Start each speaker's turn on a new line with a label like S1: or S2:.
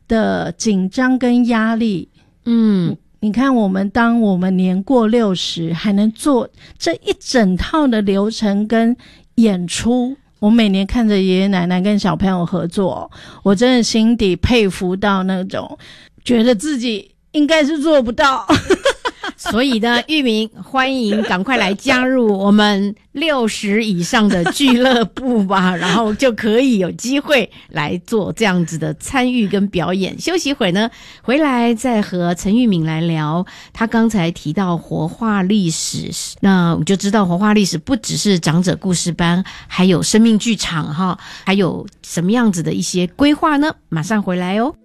S1: 的紧张跟压力。你看当我们年过60还能做这一整套的流程跟演出，我每年看着爷爷奶奶跟小朋友合作，我真的心底佩服到那种觉得自己应该是做不到。
S2: 所以呢，玉明欢迎赶快来加入我们60以上的俱乐部吧，然后就可以有机会来做这样子的参与跟表演。休息一会呢，回来再和陈玉敏来聊。他刚才提到活化历史，那我们就知道活化历史不只是长者故事班，还有生命剧场哈，还有什么样子的一些规划呢？马上回来哦。